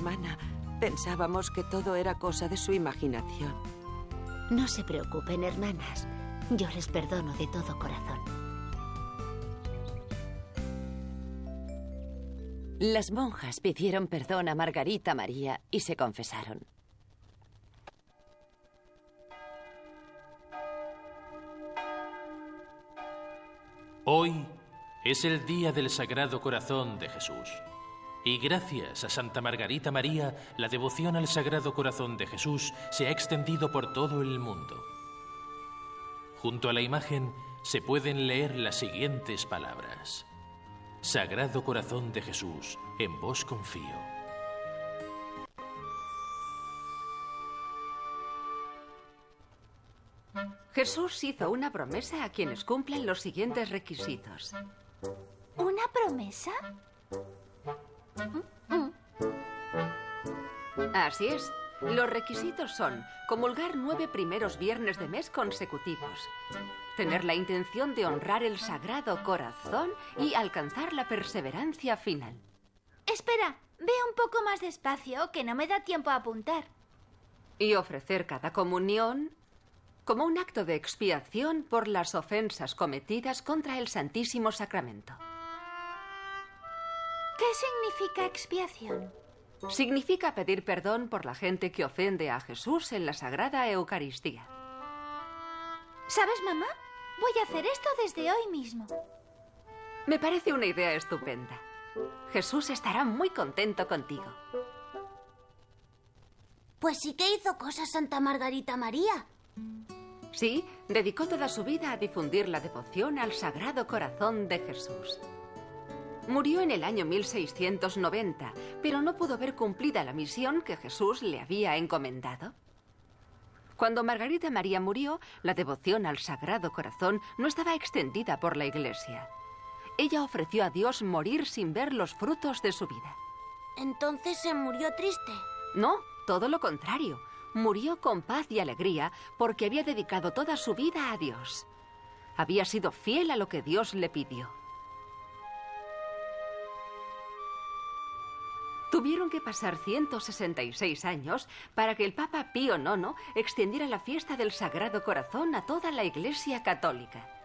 hermana. Pensábamos que todo era cosa de su imaginación. No se preocupen, hermanas. Yo les perdono de todo corazón. Las monjas pidieron perdón a Margarita María y se confesaron. Hoy es el día del Sagrado Corazón de Jesús. Y gracias a Santa Margarita María, la devoción al Sagrado Corazón de Jesús se ha extendido por todo el mundo. Junto a la imagen se pueden leer las siguientes palabras. Sagrado Corazón de Jesús, en vos confío. Jesús hizo una promesa a quienes cumplan los siguientes requisitos. ¿Una promesa? Así es. Los requisitos son comulgar 9 primeros viernes de mes consecutivos, tener la intención de honrar el Sagrado Corazón y alcanzar la perseverancia final. Espera, ve un poco más despacio, que no me da tiempo a apuntar. Y ofrecer cada comunión como un acto de expiación por las ofensas cometidas contra el Santísimo Sacramento. ¿Qué significa expiación? Significa pedir perdón por la gente que ofende a Jesús en la Sagrada Eucaristía. ¿Sabes, mamá? Voy a hacer esto desde hoy mismo. Me parece una idea estupenda. Jesús estará muy contento contigo. Pues sí que hizo cosas Santa Margarita María. Sí, dedicó toda su vida a difundir la devoción al Sagrado Corazón de Jesús. Murió en el año 1690, pero no pudo ver cumplida la misión que Jesús le había encomendado. Cuando Margarita María murió, la devoción al Sagrado Corazón no estaba extendida por la Iglesia. Ella ofreció a Dios morir sin ver los frutos de su vida. ¿Entonces se murió triste? No, todo lo contrario. Murió con paz y alegría porque había dedicado toda su vida a Dios. Había sido fiel a lo que Dios le pidió. Tuvieron que pasar 166 años para que el Papa Pío IX extendiera la fiesta del Sagrado Corazón a toda la Iglesia católica.